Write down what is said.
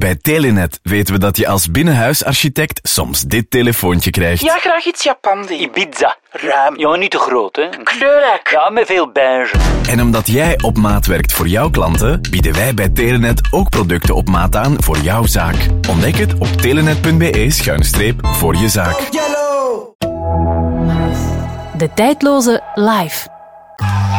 Bij Telenet weten we dat je als binnenhuisarchitect soms dit telefoontje krijgt. Ja, graag iets Japandi. Ibiza. Ruim. Ja, niet te groot, hè. Kleurrijk. Ja, met veel beige. En omdat jij op maat werkt voor jouw klanten, bieden wij bij Telenet ook producten op maat aan voor jouw zaak. Ontdek het op telenet.be/voor je zaak. De tijdloze live.